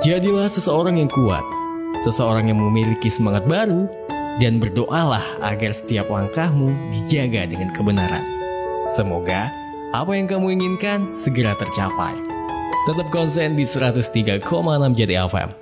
Jadilah seseorang yang kuat, seseorang yang memiliki semangat baru, dan berdoalah agar setiap langkahmu dijaga dengan kebenaran. Semoga apa yang kamu inginkan segera tercapai. Tetap konsen di 103,6 Jadi FM.